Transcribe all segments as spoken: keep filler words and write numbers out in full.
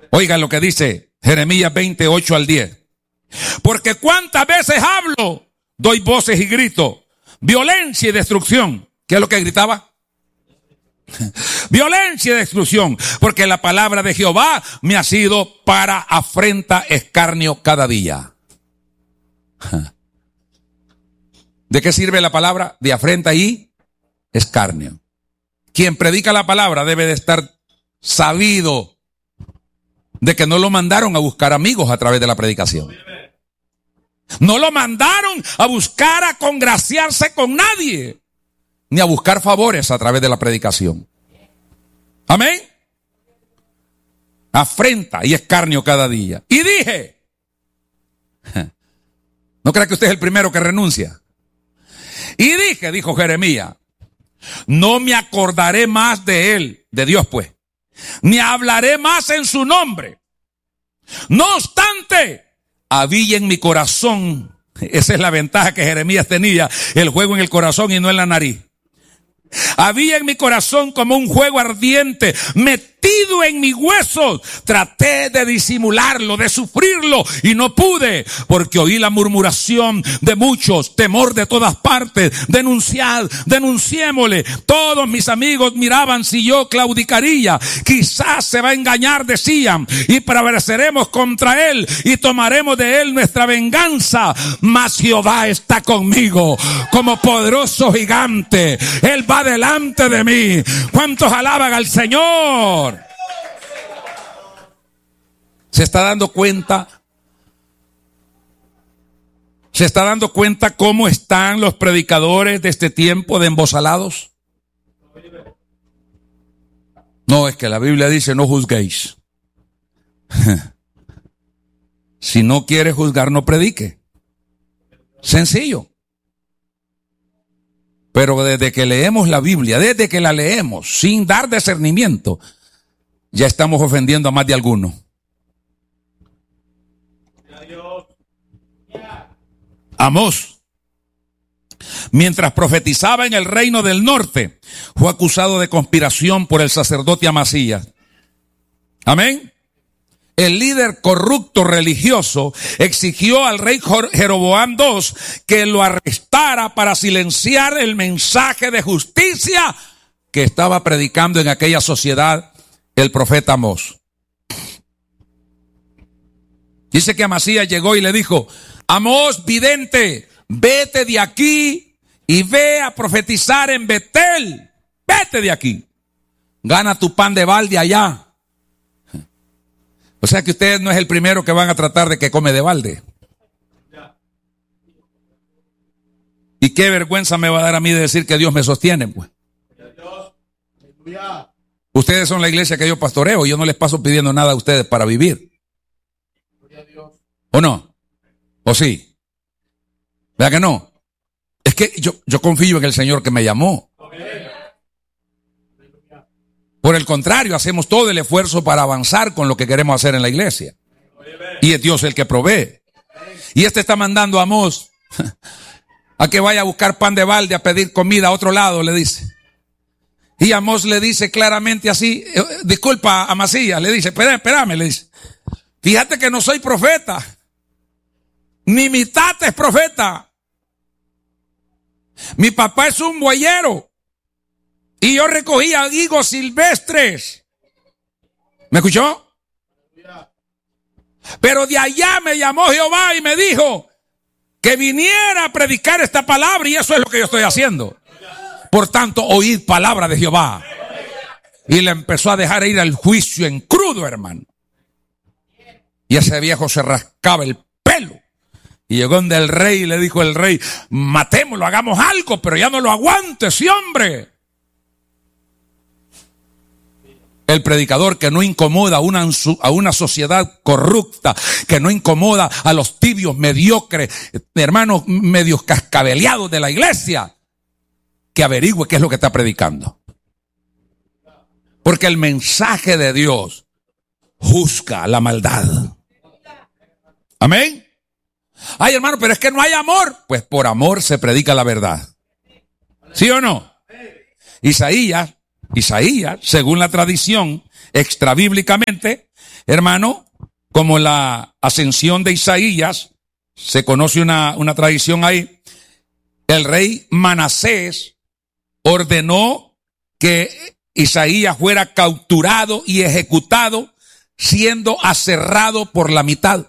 Oigan lo que dice Jeremías veinte, ocho al diez. Porque cuántas veces hablo, doy voces y grito, violencia y destrucción. ¿Qué es lo que gritaba? Violencia y destrucción, porque la palabra de Jehová me ha sido para afrenta, escarnio cada día. ¿De qué sirve la palabra? De afrenta y escarnio. Quien predica la palabra debe de estar sabido de que no lo mandaron a buscar amigos a través de la predicación. No lo mandaron a buscar a congraciarse con nadie, ni a buscar favores a través de la predicación. Amén. Afrenta y escarnio cada día. Y dije, no crea que usted es el primero que renuncia. Y dije, dijo Jeremías, no me acordaré más de él, de Dios pues, ni hablaré más en su nombre. No obstante, había en mi corazón, esa es la ventaja que Jeremías tenía, el fuego en el corazón y no en la nariz. Había en mi corazón como un fuego ardiente metido en mis huesos. Traté de disimularlo, de sufrirlo y no pude, porque oí la murmuración de muchos, temor de todas partes. Denunciad, denunciémosle. Todos mis amigos miraban si yo claudicaría. Quizás se va a engañar, decían, y prevaleceremos contra él y tomaremos de él nuestra venganza. Mas Jehová está conmigo como poderoso gigante. Él va delante de mí. ¿Cuántos alaban al Señor? ¿Se está dando cuenta? ¿Se está dando cuenta cómo están los predicadores de este tiempo de embosalados? No, es que la Biblia dice no juzguéis. Si no quiere juzgar, no predique. Sencillo. Pero desde que leemos la Biblia, desde que la leemos, sin dar discernimiento, ya estamos ofendiendo a más de alguno. Amós, mientras profetizaba en el reino del norte, fue acusado de conspiración por el sacerdote Amasías. Amén. El líder corrupto religioso exigió al rey Jeroboam segundo que lo arrestara para silenciar el mensaje de justicia que estaba predicando en aquella sociedad el profeta Amós. Dice que Amasías llegó y le dijo: Amós, vidente, vete de aquí y ve a profetizar en Betel. Vete de aquí. Gana tu pan de balde allá. O sea que usted no es el primero que van a tratar de que come de balde. Y qué vergüenza me va a dar a mí de decir que Dios me sostiene, pues. Ustedes son la iglesia que yo pastoreo y yo no les paso pidiendo nada a ustedes para vivir. ¿O no? ¿O sí? ¿Verdad que no? Es que yo, yo confío en el Señor que me llamó. Por el contrario, hacemos todo el esfuerzo para avanzar con lo que queremos hacer en la iglesia. Y es Dios el que provee. Y este está mandando a Amós a que vaya a buscar pan de balde, a pedir comida a otro lado, le dice. Y Amós le dice claramente así, eh, disculpa, Amasías, le dice, espérame, espérame, le dice. Fíjate que no soy profeta. Ni mi tata es profeta. Mi papá es un bueyero. Y yo recogía higos silvestres. ¿Me escuchó? Pero de allá me llamó Jehová y me dijo que viniera a predicar esta palabra, y eso es lo que yo estoy haciendo. Por tanto, oíd palabra de Jehová. Y le empezó a dejar ir al juicio en crudo, hermano. Y ese viejo se rascaba el pelo. Y llegó donde el rey y le dijo el rey: matémoslo, hagamos algo, pero ya no lo aguante, sí, hombre. El predicador que no incomoda a una, a una sociedad corrupta, que no incomoda a los tibios, mediocres, hermanos medios cascabeleados de la iglesia, que averigüe qué es lo que está predicando. Porque el mensaje de Dios juzga la maldad. Amén. Ay, hermano, pero es que no hay amor. Pues por amor se predica la verdad. ¿Sí o no? Isaías Isaías, según la tradición, extrabíblicamente, hermano, como la ascensión de Isaías, se conoce una, una tradición ahí. El rey Manasés ordenó que Isaías fuera capturado y ejecutado, siendo aserrado por la mitad.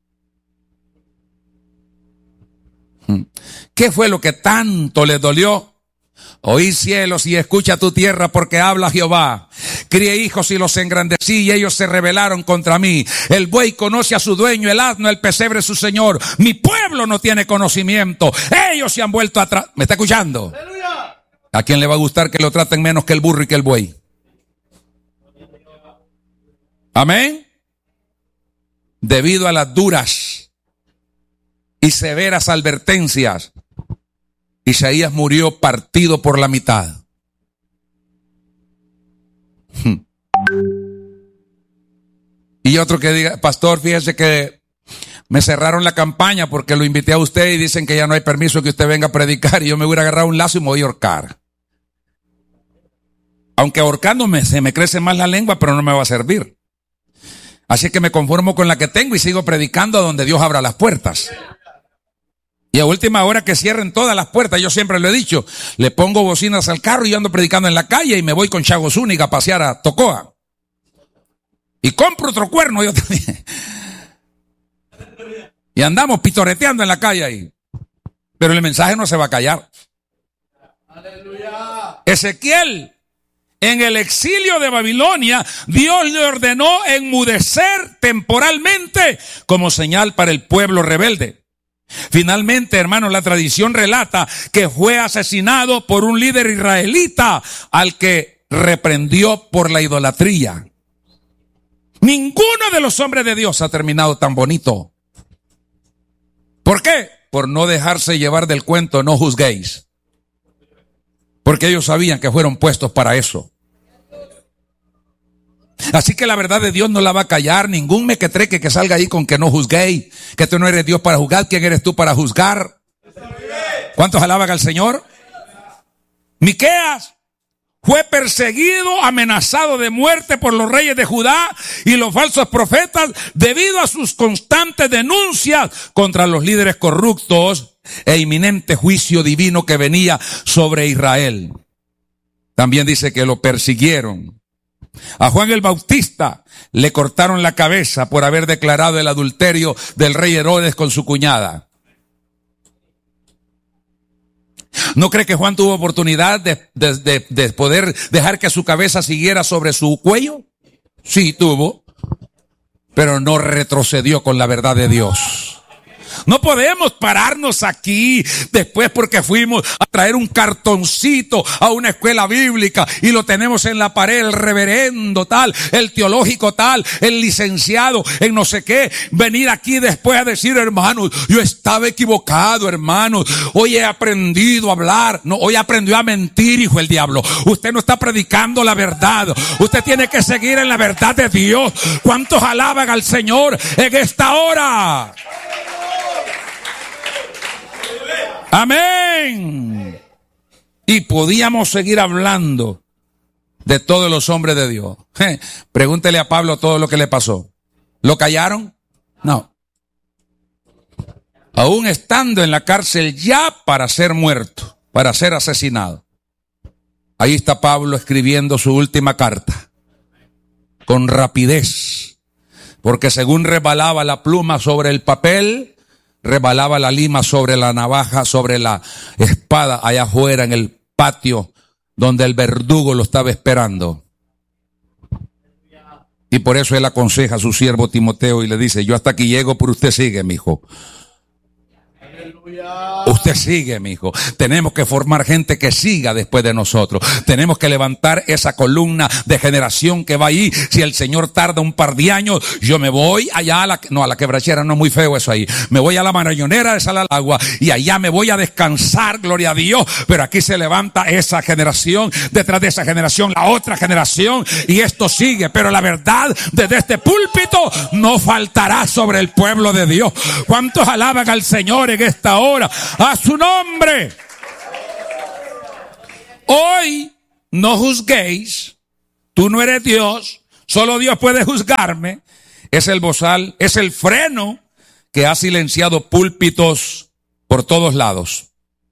¿Qué fue lo que tanto le dolió? Oí cielos y escucha tu tierra, porque habla Jehová. Crié hijos y los engrandecí, y ellos se rebelaron contra mí. El buey conoce a su dueño, el asno, el pesebre su señor. Mi pueblo no tiene conocimiento. Ellos se han vuelto atrás. ¿Me está escuchando? ¡Aleluya! ¿A quién le va a gustar que lo traten menos que el burro y que el buey? Amén. Debido a las duras y severas advertencias, Isaías murió partido por la mitad. Y otro que diga, pastor, fíjese que me cerraron la campaña porque lo invité a usted y dicen que ya no hay permiso que usted venga a predicar, y yo me voy a agarrar un lazo y me voy a ahorcar. Aunque ahorcándome se me crece más la lengua, pero no me va a servir. Así que me conformo con la que tengo y sigo predicando a donde Dios abra las puertas. Y a última hora que cierren todas las puertas, yo siempre lo he dicho, le pongo bocinas al carro y ando predicando en la calle y me voy con Chago Zúñiga a pasear a Tocoa. Y compro otro cuerno yo también. Y andamos pitoreteando en la calle ahí. Pero el mensaje no se va a callar. Aleluya. Ezequiel, en el exilio de Babilonia, Dios le ordenó enmudecer temporalmente como señal para el pueblo rebelde. Finalmente, hermanos, la tradición relata que fue asesinado por un líder israelita al que reprendió por la idolatría. Ninguno de los hombres de Dios ha terminado tan bonito. ¿Por qué? Por no dejarse llevar del cuento, no juzguéis. Porque ellos sabían que fueron puestos para eso. Así que la verdad de Dios no la va a callar. Ningún mequetreque que salga ahí con que no juzguéis, que tú no eres Dios para juzgar. ¿Quién eres tú para juzgar? ¿Cuántos alaban al Señor? Miqueas fue perseguido, amenazado de muerte por los reyes de Judá y los falsos profetas debido a sus constantes denuncias contra los líderes corruptos e inminente juicio divino que venía sobre Israel. También dice que lo persiguieron. A Juan el Bautista le cortaron la cabeza por haber declarado el adulterio del rey Herodes con su cuñada. ¿No cree que Juan tuvo oportunidad de, de, de, de poder dejar que su cabeza siguiera sobre su cuello? Sí, tuvo, pero no retrocedió con la verdad de Dios. No podemos pararnos aquí después porque fuimos a traer un cartoncito a una escuela bíblica y lo tenemos en la pared, el reverendo tal, el teológico tal, el licenciado en no sé qué. Venir aquí después a decir, hermanos, yo estaba equivocado, hermanos. Hoy he aprendido a hablar. No, hoy aprendió a mentir, hijo el diablo. Usted no está predicando la verdad. Usted tiene que seguir en la verdad de Dios. ¿Cuántos alaban al Señor en esta hora? Amén. Y podíamos seguir hablando de todos los hombres de Dios. Je, pregúntele a Pablo todo lo que le pasó. ¿Lo callaron? No. Aún estando en la cárcel ya para ser muerto, para ser asesinado. Ahí está Pablo escribiendo su última carta. Con rapidez. Porque según rebalaba la pluma sobre el papel, rebalaba la lima sobre la navaja, sobre la espada allá afuera en el patio donde el verdugo lo estaba esperando. Y por eso él aconseja a su siervo Timoteo y le dice, yo hasta aquí llego, pero usted sigue, mijo. Usted sigue, mi hijo. Tenemos que formar gente que siga después de nosotros. Tenemos que levantar esa columna de generación que va ahí. Si el Señor tarda un par de años, yo me voy allá a la, no, a la quebrachera, no es muy feo eso ahí. Me voy a la Marañonera de Sal al Agua y allá me voy a descansar, gloria a Dios. Pero aquí se levanta esa generación, detrás de esa generación, la otra generación, y esto sigue. Pero la verdad desde este púlpito no faltará sobre el pueblo de Dios. ¿Cuántos alaban al Señor en esta hora? A su nombre. Hoy no juzguéis. Tú no eres Dios. solo Dios puede juzgarme, es el bozal, es el freno que ha silenciado púlpitos por todos lados.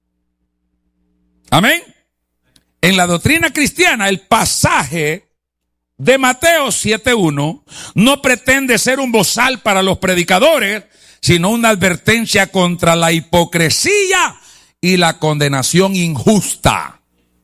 Amén. En la doctrina cristiana, el pasaje de Mateo siete uno no pretende ser un bozal para los predicadores, sino una advertencia contra la hipocresía y la condenación injusta.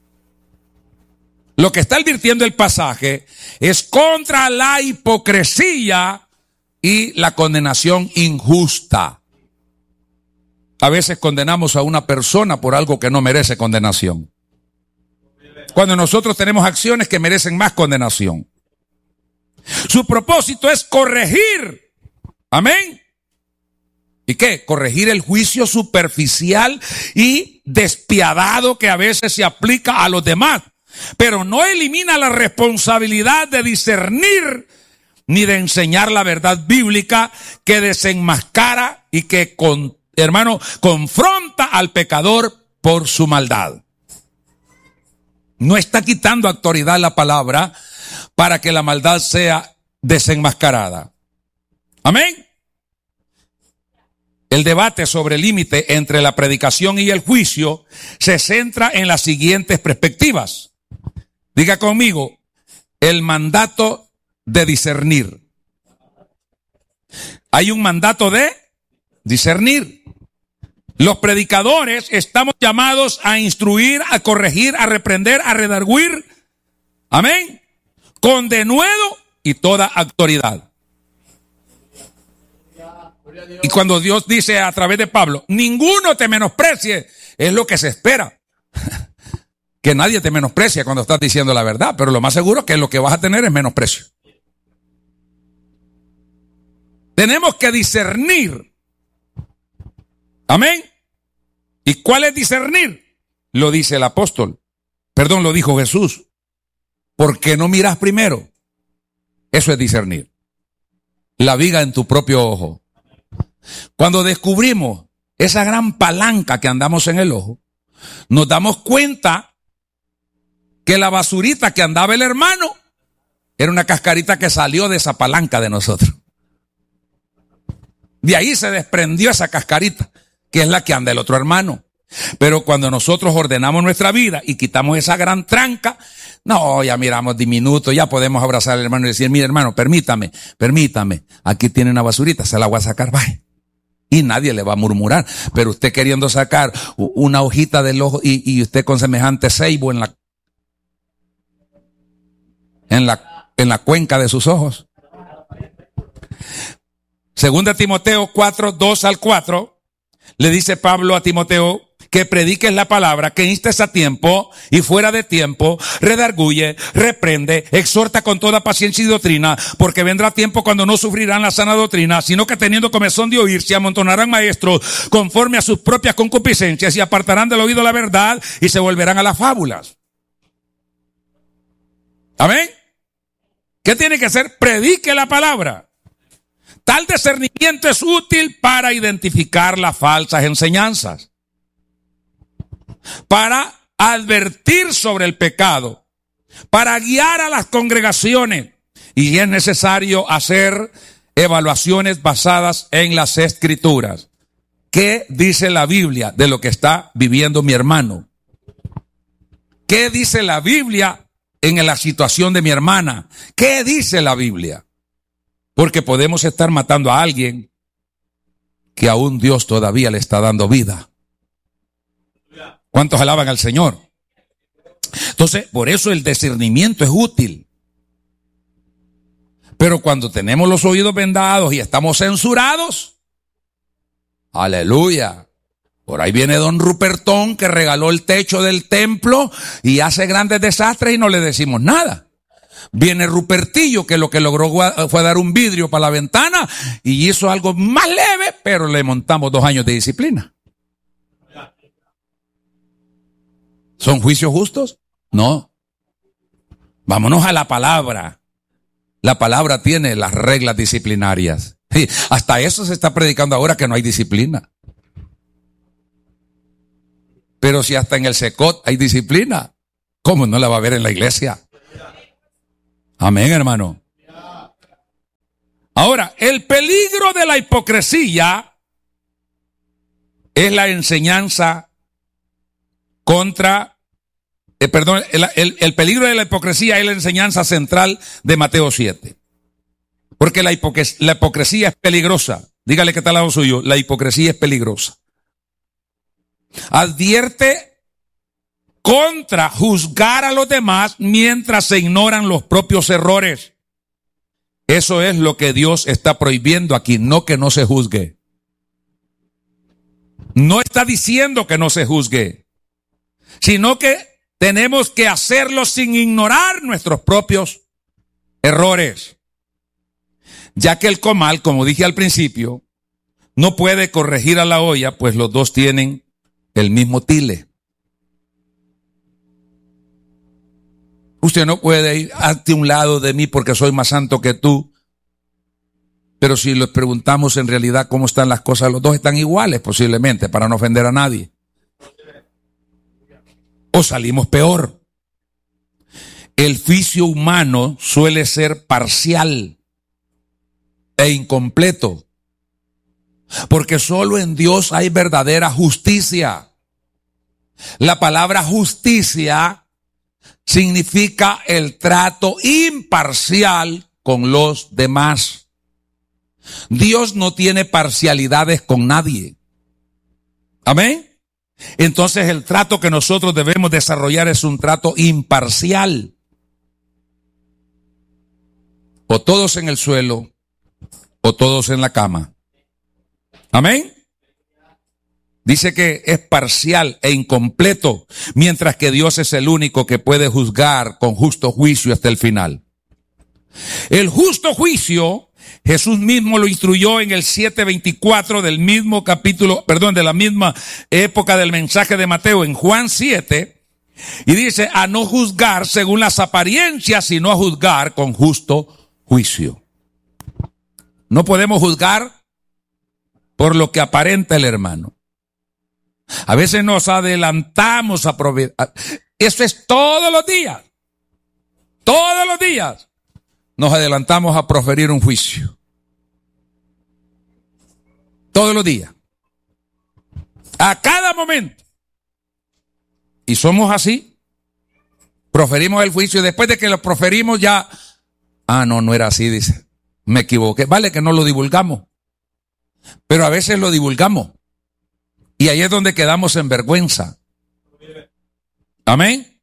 Lo que está advirtiendo el pasaje es contra la hipocresía y la condenación injusta. A veces condenamos a una persona por algo que no merece condenación, cuando nosotros tenemos acciones que merecen más condenación. Su propósito es corregir. Amén. ¿Y qué? Corregir el juicio superficial y despiadado que a veces se aplica a los demás. Pero no elimina la responsabilidad de discernir ni de enseñar la verdad bíblica que desenmascara y que, con, hermano, confronta al pecador por su maldad. No está quitando autoridad la palabra para que la maldad sea desenmascarada. Amén. El debate sobre el límite entre la predicación y el juicio se centra en las siguientes perspectivas. Diga conmigo, el mandato de discernir. Hay un mandato de discernir. Los predicadores estamos llamados a instruir, a corregir, a reprender, a redarguir. Amén. Con denuedo y toda autoridad. Y cuando Dios dice a través de Pablo, ninguno te menosprecie, es lo que se espera. Que nadie te menosprecie cuando estás diciendo la verdad, pero lo más seguro es que lo que vas a tener es menosprecio. Tenemos que discernir. Amén. ¿Y cuál es discernir? Lo dice el apóstol. Perdón, lo dijo Jesús. ¿Por qué no miras primero? Eso es discernir. La viga en tu propio ojo. Cuando descubrimos esa gran palanca que andamos en el ojo, nos damos cuenta que la basurita que andaba el hermano era una cascarita que salió de esa palanca de nosotros. De ahí se desprendió esa cascarita, que es la que anda el otro hermano. Pero cuando nosotros ordenamos nuestra vida y quitamos esa gran tranca, no, ya miramos diminuto, ya podemos abrazar al hermano y decir, mire hermano, permítame, permítame, aquí tiene una basurita, se la voy a sacar, vaya. Y nadie le va a murmurar, pero usted queriendo sacar una hojita del ojo y, y usted con semejante ceibo en la, en la, en la cuenca de sus ojos. Segunda Timoteo cuatro, dos al cuatro, le dice Pablo a Timoteo que prediques la palabra, que instes a tiempo y fuera de tiempo, redarguye, reprende, exhorta con toda paciencia y doctrina, porque vendrá tiempo cuando no sufrirán la sana doctrina, sino que teniendo comezón de oír, se amontonarán maestros conforme a sus propias concupiscencias y apartarán del oído la verdad y se volverán a las fábulas. Amén. ¿Qué tiene que hacer? Predique la palabra. Tal discernimiento es útil para identificar las falsas enseñanzas, para advertir sobre el pecado, para guiar a las congregaciones, y es necesario hacer evaluaciones basadas en las Escrituras. ¿Qué dice la Biblia de lo que está viviendo mi hermano? ¿Qué dice la Biblia en la situación de mi hermana? ¿Qué dice la Biblia? Porque podemos estar matando a alguien que aún Dios todavía le está dando vida. ¿Cuántos alaban al Señor? Entonces, por eso el discernimiento es útil. Pero cuando tenemos los oídos vendados y estamos censurados, aleluya. Por ahí viene don Rupertón que regaló el techo del templo y hace grandes desastres y no le decimos nada. Viene Rupertillo que lo que logró fue dar un vidrio para la ventana y hizo algo más leve, pero le montamos dos años de disciplina. ¿Son juicios justos? No. Vámonos a la palabra. La palabra tiene las reglas disciplinarias. Sí, hasta eso se está predicando ahora, que no hay disciplina. Pero si hasta en el Secot hay disciplina, ¿cómo no la va a haber en la iglesia? Amén, hermano. Ahora, el peligro de la hipocresía es la enseñanza contra, eh, perdón, el, el, el peligro de la hipocresía es la enseñanza central de Mateo siete. Porque la hipocresía, la hipocresía es peligrosa. Dígale que está al lado suyo, la hipocresía es peligrosa. Advierte contra juzgar a los demás mientras se ignoran los propios errores. Eso es lo que Dios está prohibiendo aquí, no que no se juzgue. No está diciendo que no se juzgue, sino que tenemos que hacerlo sin ignorar nuestros propios errores. Ya que el comal, como dije al principio, no puede corregir a la olla, pues los dos tienen el mismo tile. Usted no puede ir hazte un lado de mí porque soy más santo que tú. Pero si les preguntamos en realidad cómo están las cosas, los dos están iguales posiblemente, para no ofender a nadie. O salimos peor. El juicio humano suele ser parcial e incompleto, porque solo en Dios hay verdadera justicia. La palabra justicia significa el trato imparcial con los demás. Dios no tiene parcialidades con nadie. Amén. Entonces el trato que nosotros debemos desarrollar es un trato imparcial. O todos en el suelo, o todos en la cama. Amén. Dice que es parcial e incompleto, mientras que Dios es el único que puede juzgar con justo juicio hasta el final. El justo juicio, Jesús mismo lo instruyó en el siete veinticuatro del mismo capítulo, perdón, de la misma época del mensaje de Mateo, en Juan siete, y dice a no juzgar según las apariencias, sino a juzgar con justo juicio. No podemos juzgar por lo que aparenta el hermano. A veces nos adelantamos a proveer. Eso es todos los días. Todos los días nos adelantamos a proferir un juicio. Todos los días. A cada momento. Y somos así. Proferimos el juicio y después de que lo proferimos ya, ah, no, no era así, dice. Me equivoqué. Vale que no lo divulgamos, pero a veces lo divulgamos. Y ahí es donde quedamos en vergüenza. Amén.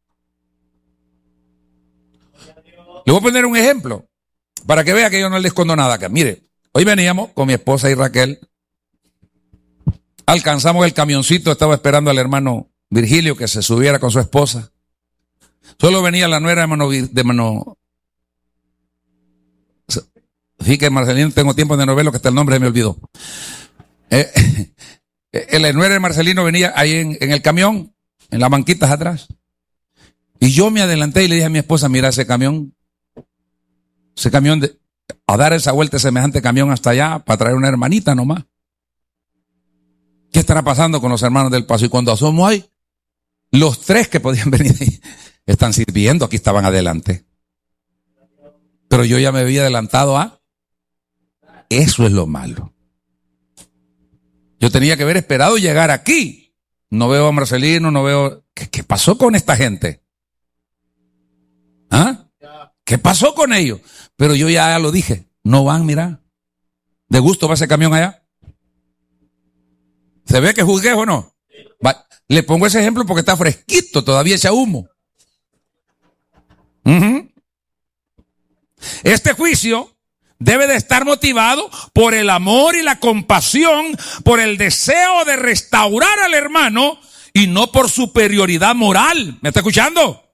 Le voy a poner un ejemplo para que vea que yo no le escondo nada acá. Mire, hoy veníamos con mi esposa y Raquel. Alcanzamos el camioncito, estaba esperando al hermano Virgilio que se subiera con su esposa. Solo venía la nuera de mano, de mano sí que Marcelino, tengo tiempo de no ver lo que está el nombre, me olvidó. Eh, el nuera de Marcelino venía ahí en, en el camión, en las banquitas atrás. Y yo me adelanté y le dije a mi esposa, mira ese camión, ese camión, de, a dar esa vuelta, semejante camión hasta allá, para traer una hermanita nomás. ¿Qué estará pasando con los hermanos del paso? Y cuando asomo ahí, los tres que podían venir ahí, están sirviendo, aquí estaban adelante. Pero yo ya me había adelantado a... Eso es lo malo. Yo tenía que haber esperado llegar aquí. No veo a Marcelino, no veo... ¿Qué, qué pasó con esta gente? ¿Ah? ¿Qué pasó con ellos? Pero yo ya lo dije. No van, mira. ¿De gusto va ese camión allá? ¿Se ve que juzgué o no? Va, le pongo ese ejemplo porque está fresquito, todavía echa humo. Uh-huh. Este juicio debe de estar motivado por el amor y la compasión, por el deseo de restaurar al hermano y no por superioridad moral. ¿Me está escuchando?